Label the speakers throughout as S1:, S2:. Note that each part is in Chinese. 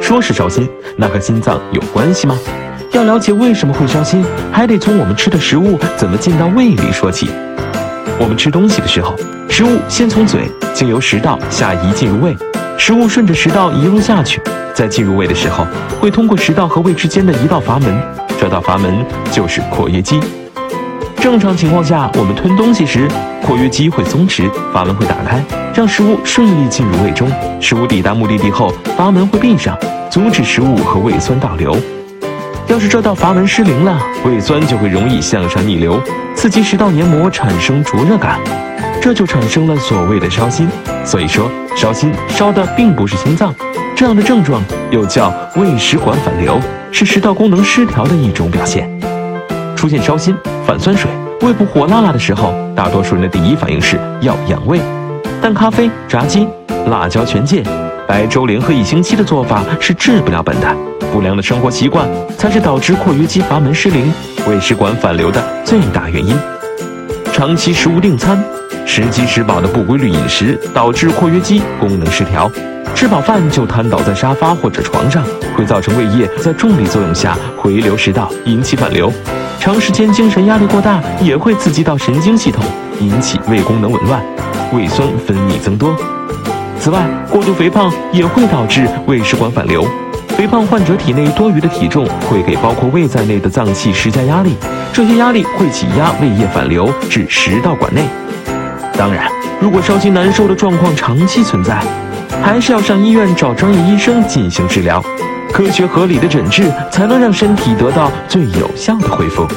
S1: 说是烧心，那和心脏有关系吗？要了解为什么会烧心，还得从我们吃的食物怎么进到胃里说起。我们吃东西的时候，食物先从嘴经由食道下移进入胃，食物顺着食道移入下去，在进入胃的时候，会通过食道和胃之间的一道阀门，这道阀门就是括约肌。正常情况下，我们吞东西时，括约肌会松弛，阀门会打开，让食物顺利进入胃中。食物抵达目的地后，阀门会闭上，阻止食物和胃酸倒流。要是这道阀门失灵了，胃酸就会容易向上逆流，刺激食道黏膜产生灼热感，这就产生了所谓的烧心。所以说，烧心烧的并不是心脏，这样的症状又叫胃食管反流，是食道功能失调的一种表现。出现烧心、反酸水、胃部火辣辣的时候，大多数人的第一反应是要养胃，但咖啡、炸鸡、辣椒全戒、白粥连喝1星期的做法是治不了本的。不良的生活习惯才是导致括约肌阀门失灵、胃食管反流的最大原因。长期食物订餐、时饥时饱的不规律饮食导致括约肌功能失调，吃饱饭就瘫倒在沙发或者床上，会造成胃液在重力作用下回流食道，引起反流。长时间精神压力过大也会刺激到神经系统，引起胃功能紊乱，胃酸分泌增多。此外，过度肥胖也会导致胃食管反流。肥胖患者体内多余的体重会给包括胃在内的脏器施加压力，这些压力会挤压胃液反流至食道管内。当然，如果烧心难受的状况长期存在，还是要上医院找专业医生进行治疗，科学合理的诊治才能让身体得到最有效的恢复。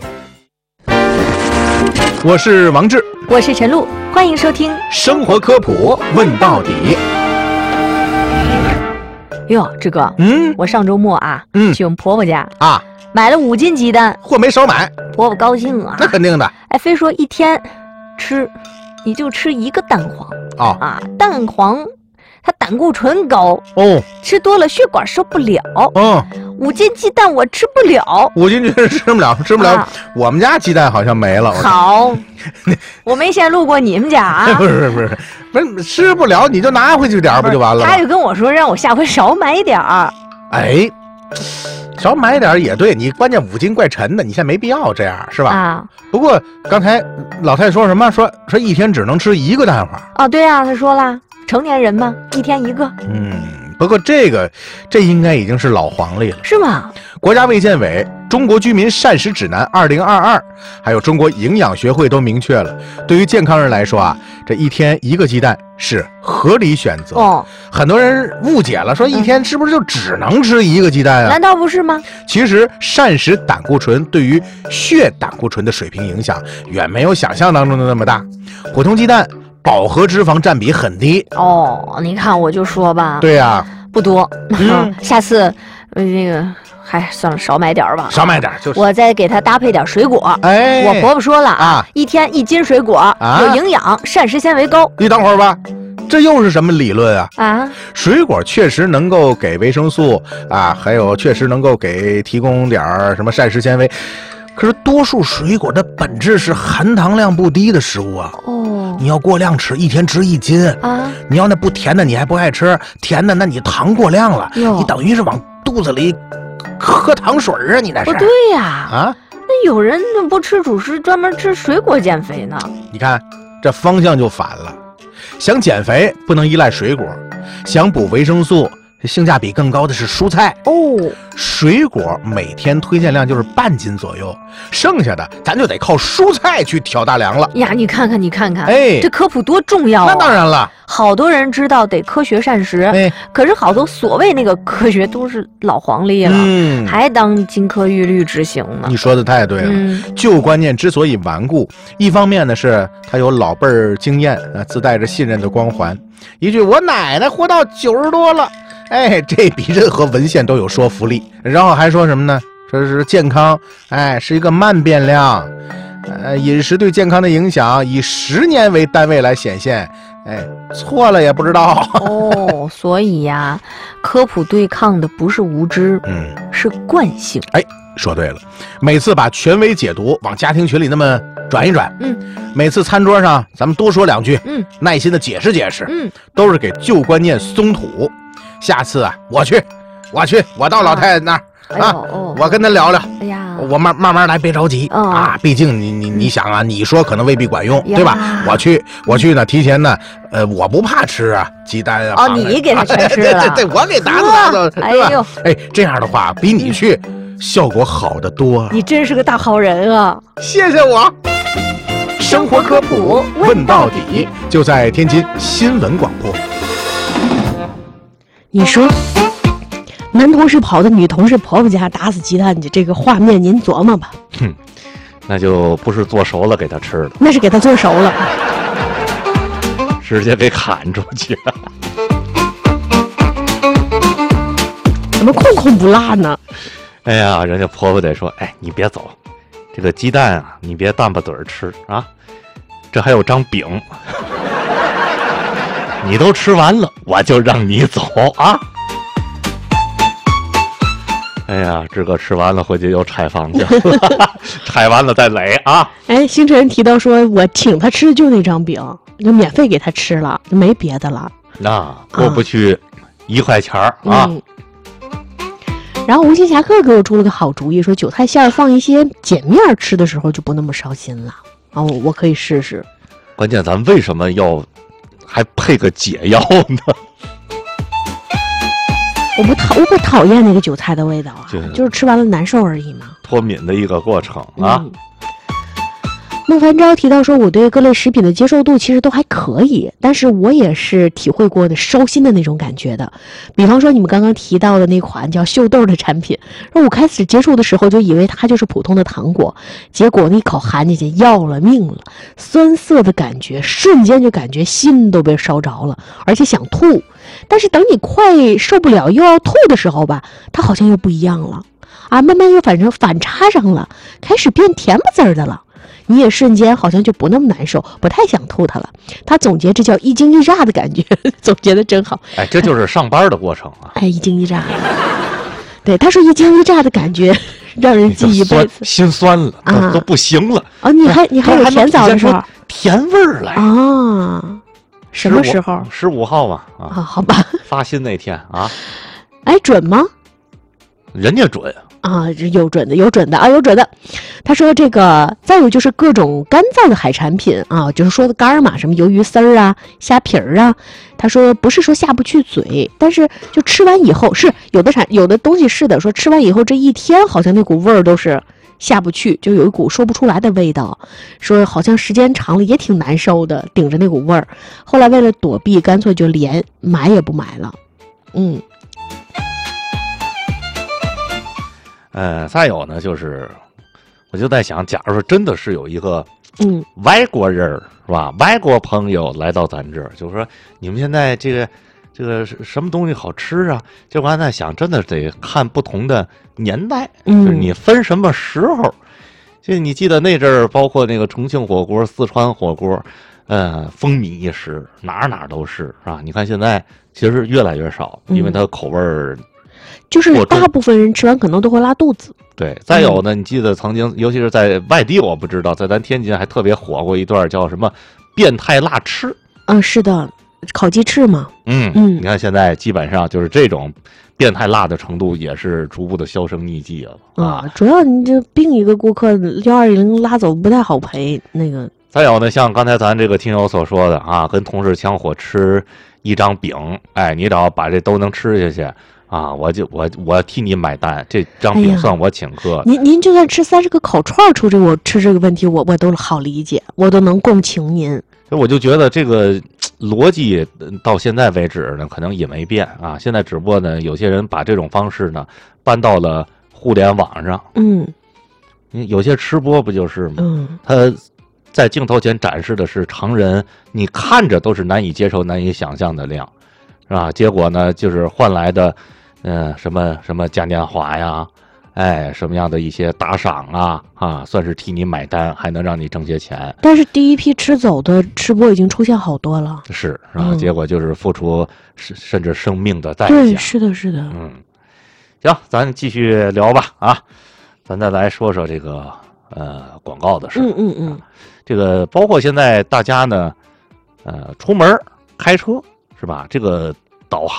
S2: 我是王志，
S3: 我是陈露，欢迎收听
S2: 生活科普问到底。
S3: 哟，志哥，我上周末去我们婆婆家买了5斤鸡蛋，
S2: 货没少买，
S3: 婆婆高兴啊，
S2: 那肯定的，
S3: 非说一天你就吃1个蛋黄蛋黄它胆固醇高吃多了血管受不了5斤鸡蛋我吃不了
S2: ，5斤确实吃不了，我们家鸡蛋好像没了。
S3: 好，我没先路过你们家
S2: 不是吃不了，你就拿回去点不就完了？
S3: 他就跟我说让我下回少买点儿。
S2: 少买点也对，你关键5斤怪沉的，你现在没必要这样，是吧？不过刚才老太太说什么？说一天只能吃1个蛋黄。
S3: 对啊，她说了，成年人嘛，一天1个。
S2: 不过这应该已经是老黄历了，
S3: 是吗？
S2: 国家卫健委、中国居民膳食指南2022，还有中国营养学会都明确了，对于健康人来说这一天1个鸡蛋是合理选择。很多人误解了，说一天是不是就只能吃1个鸡蛋啊？
S3: 难道不是吗？
S2: 其实膳食胆固醇对于血胆固醇的水平影响远没有想象当中的那么大。普通鸡蛋饱和脂肪占比很低。
S3: 你看我就说吧。
S2: 对呀，
S3: 不多。下次那个还算了，少买点吧。
S2: 少买点就是。
S3: 我再给他搭配点水果。我婆婆说了一天1斤水果，有营养，膳食纤维高。
S2: 你等会儿吧，这又是什么理论水果确实能够给维生素还有确实能够提供点什么膳食纤维。可是多数水果的本质是含糖量不低的食物你要过量吃，一天吃1斤你要那不甜的你还不爱吃，甜的那你糖过量了，你等于是往肚子里喝糖水你那是。
S3: 不对呀那有人不吃主食，专门吃水果减肥呢。
S2: 你看这方向就反了，想减肥不能依赖水果，想补维生素性价比更高的是蔬菜水果每天推荐量就是半斤左右，剩下的咱就得靠蔬菜去挑大梁了
S3: 呀。你看看这科普多重要
S2: 那当然了，
S3: 好多人知道得科学膳食可是好多所谓那个科学都是老黄历了还当金科玉律执行呢。
S2: 你说的太对了旧观念之所以顽固，一方面呢是它有老辈儿经验自带着信任的光环，一句我奶奶活到90多了这比任何文献都有说服力。然后还说什么呢？说是健康是一个慢变量饮食对健康的影响以10年为单位来显现错了也不知道
S3: 所以科普对抗的不是无知是惯性。
S2: 说对了，每次把权威解读往家庭群里那么转一转每次餐桌上咱们多说2句耐心的解释解释都是给旧观念松土。下次我去我去，我到老太太那儿我跟她聊聊。哎呀，我慢慢来，别着急啊。毕竟你想啊，你说可能未必管用，对吧？我去呢，提前呢，我不怕吃啊，鸡蛋啊。
S3: 你给他全吃了？
S2: 对，我给打打，哎呦，哎，这样的话比你去效果好得多。
S3: 你真是个大好人啊！
S2: 谢谢我。
S3: 生活科普问到底，
S2: 就在天津新闻广播。
S4: 你说，男同事跑到女同事婆婆家打死鸡蛋去，这个画面您琢磨吧。
S5: 那就不是做熟了给他吃了，
S4: 那是给他做熟了，
S5: 直接给砍出去了。
S4: 怎么空不落呢？
S5: 哎呀，人家婆婆得说，哎，你别走，这个鸡蛋啊，你别淡巴嘴吃啊，这还有张饼，你都吃完了，我就让你走啊。哎呀，志哥吃完了回去又拆房去拆完了再垒啊。
S4: 哎，星辰提到说，我请他吃就那张饼，就免费给他吃了，就没别的了。
S5: 那过不去1块钱啊。
S4: 然后无心侠客给我出了个好主意，说韭菜馅放一些碱面吃的时候就不那么烧心了。我可以试试。
S5: 关键咱为什么要还配个解药呢？
S4: 我不讨厌那个韭菜的味道啊，就是吃完了难受而已嘛。
S5: 脱敏的一个过程啊。
S4: 孟凡昭提到说，我对各类食品的接受度其实都还可以，但是我也是体会过的烧心的那种感觉的。比方说你们刚刚提到的那款叫秀豆的产品，我开始接触的时候就以为它就是普通的糖果，结果那一口含进去要了命了，酸涩的感觉瞬间就感觉心都被烧着了，而且想吐。但是等你快受不了又要吐的时候吧，它好像又不一样了啊，慢慢又反差上了，开始变甜不滋的了。你也瞬间好像就不那么难受，不太想吐它了。他总结这叫一惊一乍的感觉，总结的真好。
S5: 哎，这就是上班的过程啊。
S4: 哎，一惊一乍。对，他说一惊一乍的感觉让人记一辈子。
S5: 心酸了啊，都不行了
S4: 啊！你还有甜枣的时候，
S5: 甜味儿来
S4: 啊？什么时候
S5: ？15号嘛啊？
S4: 好吧。
S5: 发薪那天啊？
S4: 哎，准吗？
S5: 人家准。
S4: 啊，有准的啊，有准的。他说这个，再有就是各种干燥的海产品啊，就是说的干嘛，什么鱿鱼丝儿啊、虾皮儿啊。他说不是说下不去嘴，但是就吃完以后是有的东西是的，说吃完以后这一天好像那股味儿都是下不去，就有一股说不出来的味道，说好像时间长了也挺难受的，顶着那股味儿。后来为了躲避，干脆就连买也不买了。
S5: 再有呢，就是我就在想，假如说真的是有一个外国人是吧，外国朋友来到咱这儿，就是说你们现在这个什么东西好吃啊？就我刚才想，真的得看不同的年代，就是你分什么时候。就你记得那阵儿，包括那个重庆火锅、四川火锅，风靡一时，哪都是啊。你看现在其实越来越少，因为它口味儿。
S4: 就是大部分人吃完可能都会拉肚子。
S5: 对，再有呢，你记得曾经，尤其是在外地，我不知道，在咱天津还特别火过一段叫什么“变态辣翅”。
S4: 是的，烤鸡翅嘛。
S5: 你看现在基本上就是这种变态辣的程度也是逐步的销声匿迹了啊。
S4: 主要你这病一个顾客120拉走不太好赔那个。
S5: 再有呢，像刚才咱这个听友所说的啊，跟同事抢火吃一张饼，哎，你只要把这都能吃下去。啊，我替你买单，这张饼算我请客。
S4: 您就算吃30个烤串出这我吃这个问题，我都好理解，我都能共情您。
S5: 所以我就觉得这个逻辑到现在为止呢，可能也没变啊。现在只不过呢，有些人把这种方式呢搬到了互联网上。有些吃播不就是吗？他在镜头前展示的是常人你看着都是难以接受、难以想象的量，是吧？结果呢，就是换来的。什么嘉年华呀，哎，什么样的一些打赏啊，算是替你买单，还能让你挣些钱。
S4: 但是第一批吃走的吃播已经出现好多了，
S5: 是啊，结果就是付出甚至生命的代价。
S4: 对，是的。
S5: 行，咱继续聊吧啊，咱再来说说这个广告的事。这个包括现在大家呢，出门开车是吧？这个导航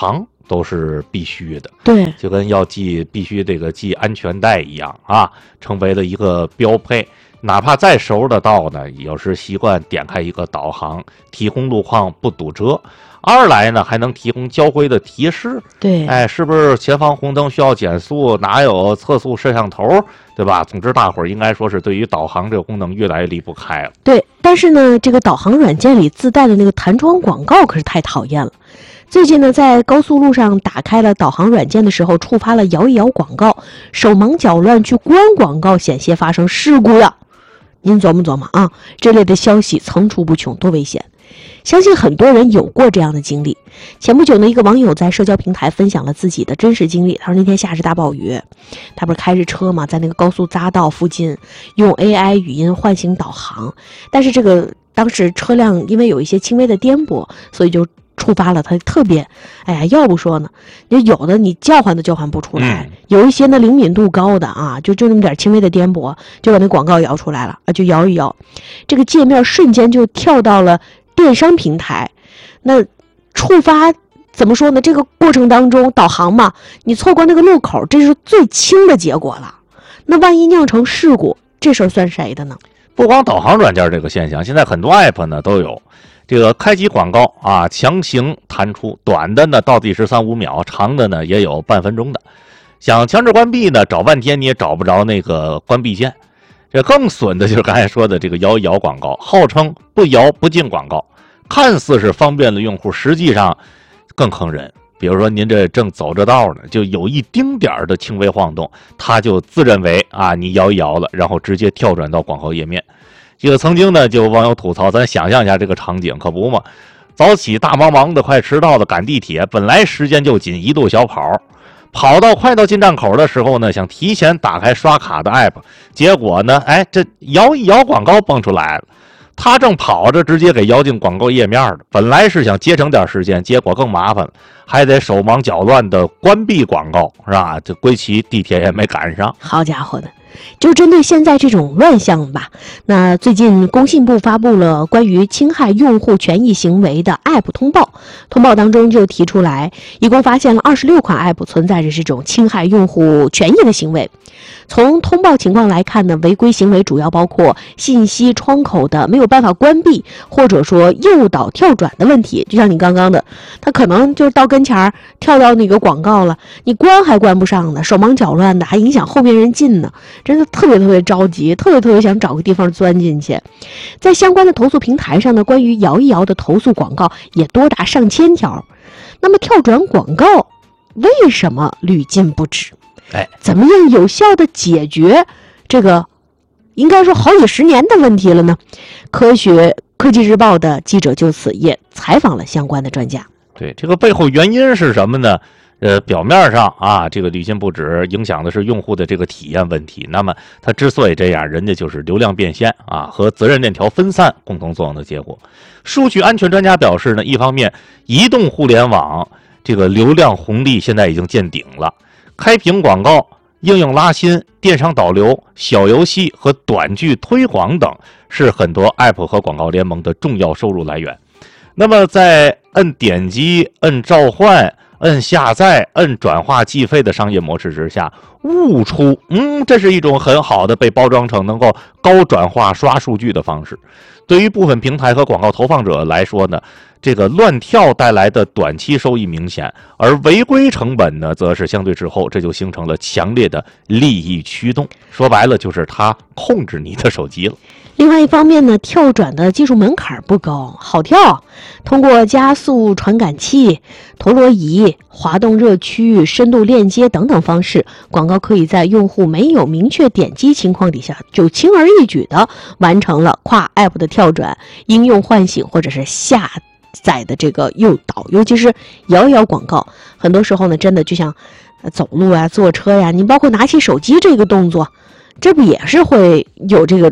S5: 都是必须的。
S4: 对，
S5: 就跟要必须这个系安全带一样啊，成为了一个标配。哪怕再熟的道呢，有时习惯点开一个导航，提供路况不堵车。二来呢，还能提供交规的提示。
S4: 对，
S5: 是不是前方红灯需要减速？哪有测速摄像头？对吧？总之，大伙儿应该说是对于导航这个功能越来越离不开了。
S4: 对，但是呢，这个导航软件里自带的那个弹窗广告可是太讨厌了。最近呢，在高速路上打开了导航软件的时候，触发了摇一摇广告，手忙脚乱去关广告，险些发生事故呀！您琢磨琢磨啊，这类的消息层出不穷，多危险！相信很多人有过这样的经历。前不久呢，一个网友在社交平台分享了自己的真实经历。他说那天下着大暴雨，他不是开着车嘛，在那个高速匝道附近用 AI 语音唤醒导航，但是这个当时车辆因为有一些轻微的颠簸，所以就触发了他特别，要不说呢，有的你叫唤都叫唤不出来，有一些呢灵敏度高的啊，就那么点轻微的颠簸，就把那广告摇出来了啊，就摇一摇，这个界面瞬间就跳到了电商平台。那触发怎么说呢？这个过程当中导航嘛，你错过那个路口，这是最轻的结果了。那万一酿成事故，这事儿算谁的呢？
S5: 不光导航软件这个现象，现在很多 app 呢都有这个开启广告啊，强行弹出，短的呢倒计时3-5秒，长的呢也有半分钟的。想强制关闭呢，找半天你也找不着那个关闭键。这更损的就是刚才说的这个摇一摇广告，号称不摇不进广告，看似是方便了用户，实际上更坑人。比如说您这正走着道呢，就有一丁点的轻微晃动，他就自认为啊你摇一摇了，然后直接跳转到广告页面。这个曾经呢，就网友吐槽，咱想象一下这个场景，可不嘛？早起大忙忙的，快迟到了，赶地铁，本来时间就紧，一路小跑到快到进站口的时候呢，想提前打开刷卡的 app， 结果呢，这摇一摇广告蹦出来了。他正跑着，直接给摇进广告页面了。本来是想节省点时间，结果更麻烦了，还得手忙脚乱的关闭广告，是吧？这归期地铁也没赶上。
S4: 好家伙的！就针对现在这种乱象吧，那最近工信部发布了关于侵害用户权益行为的 App 通报，通报当中就提出来，一共发现了26款 App 存在着这种侵害用户权益的行为。从通报情况来看呢，违规行为主要包括信息窗口的没有办法关闭，或者说诱导跳转的问题。就像你刚刚的，他可能就到跟前跳到那个广告了，你关还关不上呢，手忙脚乱的，还影响后面人进呢，真的特别着急，特别想找个地方钻进去。在相关的投诉平台上呢，关于摇一摇的投诉广告也多达上千条。那么跳转广告为什么屡禁不止？怎么样有效的解决这个应该说好几十年的问题了呢？科技日报的记者就此也采访了相关的专家。
S5: 对，这个背后原因是什么呢？表面上啊，这个屡禁不止，影响的是用户的这个体验问题。那么它之所以这样，人家就是流量变现啊和责任链条分散共同作用的结果。数据安全专家表示呢，一方面，移动互联网这个流量红利现在已经见顶了。开屏广告、应用拉新、电商导流、小游戏和短剧推广等是很多 App 和广告联盟的重要收入来源。那么在摁点击、摁召唤、摁下载、摁转化计费的商业模式之下，悟出这是一种很好的被包装成能够高转化刷数据的方式。对于部分平台和广告投放者来说呢，这个乱跳带来的短期收益明显，而违规成本呢则是相对滞后，这就形成了强烈的利益驱动。说白了就是它控制你的手机了。
S4: 另外一方面呢，跳转的技术门槛不高，好跳。通过加速传感器、陀螺仪、滑动热区、深度链接等等方式，广告可以在用户没有明确点击情况底下，就轻而易举的完成了跨 App 的跳转、应用唤醒或者是下载的这个诱导。尤其是摇一摇广告，很多时候呢，真的就像走路啊、坐车呀，你包括拿起手机这个动作，这不也是会有这个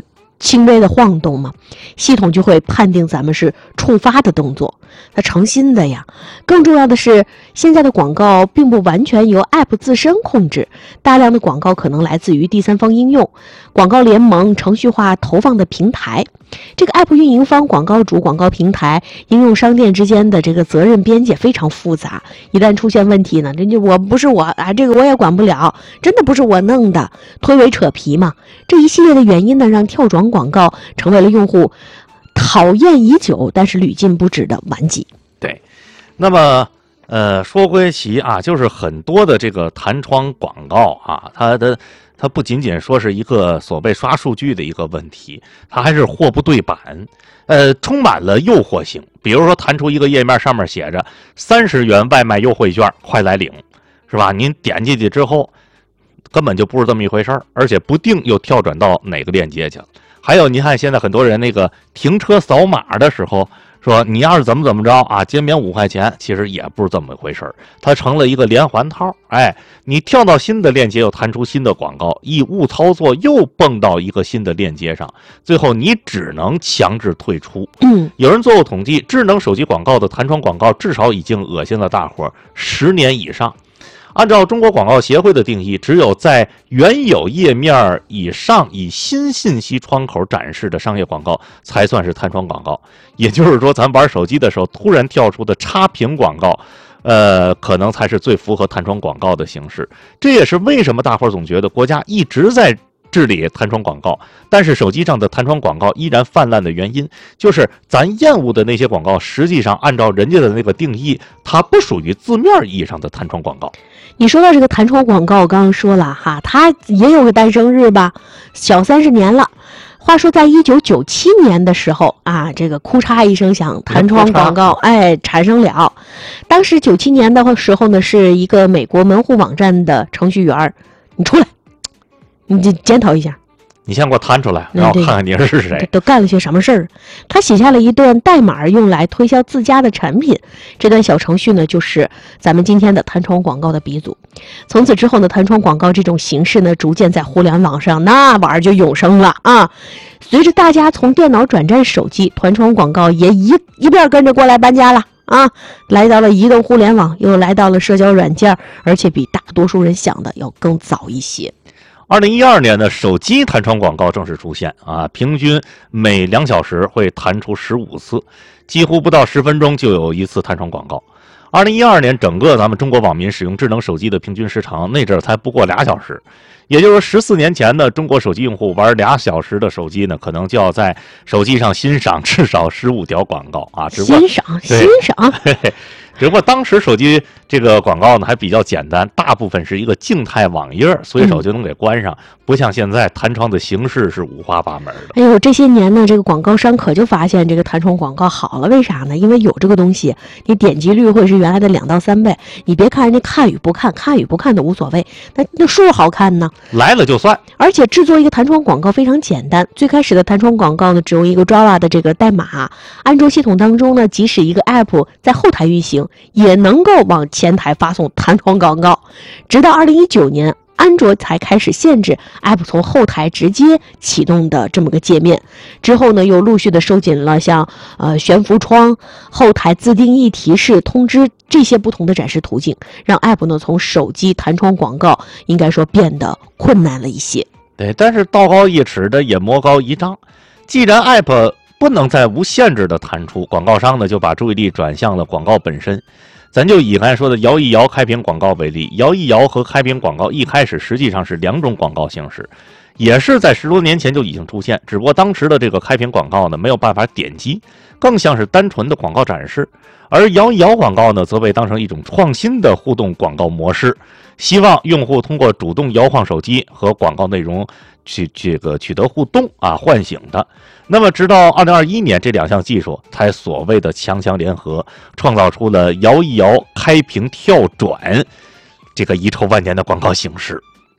S4: 轻微的晃动嘛，系统就会判定咱们是触发的动作，它诚心的呀。更重要的是，现在的广告并不完全由 App 自身控制，大量的广告可能来自于第三方应用、广告联盟、程序化投放的平台。这个 App 运营方、广告主、广告平台、应用商店之间的这个责任边界非常复杂，一旦出现问题呢，这就不是我啊，这个我也管不了，真的不是我弄的，推诿扯皮嘛。这一系列的原因呢，让跳转广告成为了用户讨厌已久但是屡禁不止的顽疾。
S5: 对，那么说归其啊，就是很多的这个弹窗广告啊，它不仅仅说是一个所谓刷数据的一个问题，它还是货不对版，充满了诱惑性。比如说弹出一个页面，上面写着30元外卖优惠券，快来领，是吧？您点进去之后，根本就不是这么一回事儿，而且不定又跳转到哪个链接去了。还有，你看现在很多人那个停车扫码的时候，说你要是怎么着啊，减免5块钱，其实也不是这么回事儿，它成了一个连环套。哎，你跳到新的链接又弹出新的广告，一误操作又蹦到一个新的链接上，最后你只能强制退出。有人做过统计，智能手机广告的弹窗广告至少已经恶心了大伙10年以上。按照中国广告协会的定义，只有在原有页面以上以新信息窗口展示的商业广告才算是弹窗广告。也就是说，咱玩手机的时候突然跳出的插屏广告，可能才是最符合弹窗广告的形式。这也是为什么大伙总觉得国家一直在治理弹窗广告，但是手机上的弹窗广告依然泛滥的原因，就是咱厌恶的那些广告，实际上按照人家的那个定义，它不属于字面意义上的弹窗广告。
S4: 你说到这个弹窗广告，我刚刚说了哈，它也有个诞生日吧，小30年了。话说在1997年的时候啊，这个哭嚓一声响，弹窗广告产生了。当时97年的时候呢，是一个美国门户网站的程序员，你出来，你检讨一下。
S5: 你先给我弹出来，让我看看你是谁，
S4: 都干了些什么事儿。他写下了一段代码，用来推销自家的产品。这段小程序呢，就是咱们今天的弹窗广告的鼻祖。从此之后呢，弹窗广告这种形式呢，逐渐在互联网上那玩意儿就永生了啊。随着大家从电脑转战手机，弹窗广告也一边跟着过来搬家了啊，来到了移动互联网，又来到了社交软件，而且比大多数人想的要更早一些。
S5: 2012年的手机弹窗广告正式出现啊，平均每2小时会弹出15次，几乎不到10分钟就有一次弹窗广告。2012年整个咱们中国网民使用智能手机的平均时长那阵儿才不过2小时，也就是说14年前的中国手机用户玩2小时的手机呢，可能就要在手机上欣赏至少15条广告啊，
S4: 欣赏。
S5: 只不过当时手机这个广告呢还比较简单，大部分是一个静态网页，随手就能给关上，不像现在弹窗的形式是五花八门的。
S4: 哎呦，这些年呢，这个广告商可就发现这个弹窗广告好了，为啥呢？因为有这个东西，你点击率会是原来的2到3倍。你别看人家看与不看，看与不看都无所谓，那数好看呢，
S5: 来了就算。
S4: 而且制作一个弹窗广告非常简单，最开始的弹窗广告呢，只用一个 Java 的这个代码，安卓系统当中呢，即使一个 App 在后台运行，也能够往前台发送弹窗广告。直到2019年，安卓才开始限制 App 从后台直接启动的这么个界面。之后呢，又陆续的收紧了像悬浮窗、后台自定义提示、通知这些不同的展示途径，让 App 呢从手机弹窗广告应该说变得困难了一些。
S5: 对，但是道高一尺的也魔高一丈，既然 App 不能再无限制的弹出，广告商呢就把注意力转向了广告本身。咱就以刚才说的摇一摇开屏广告为例，摇一摇和开屏广告一开始实际上是2种广告形式，也是在10多年前就已经出现，只不过当时的这个开屏广告呢没有办法点击，更像是单纯的广告展示，而摇一摇广告呢则被当成一种创新的互动广告模式，希望用户通过主动摇晃手机和广告内容取得互动啊，唤醒的。那么直到2021年，这2项技术才所谓的强强联合，创造出了摇一摇开屏跳转这个遗臭万年的广告形式。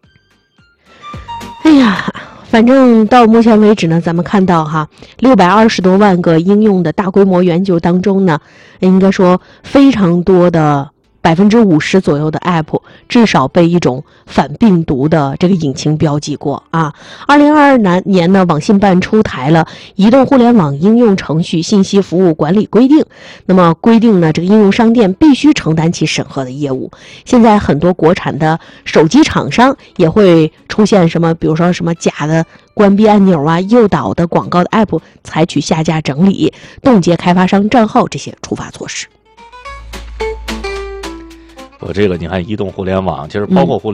S4: 哎呀，反正到目前为止呢，咱们看到哈，620多万个应用的大规模研究当中呢，应该说非常多的 50%左右的 App 至少被一种反病毒的这个引擎标记过啊。2022年呢，网信办出台了《移动互联网应用程序信息服务管理规定》，那么规定呢，这个应用商店必须承担起审核的业务。现在很多国产的手机厂商也会出现什么，比如说什么假的关闭按钮啊、诱导的广告的 App， 采取下架整理、冻结开发商账号这些处罚措施。
S5: 这个你看，移动互联网其实包括互联网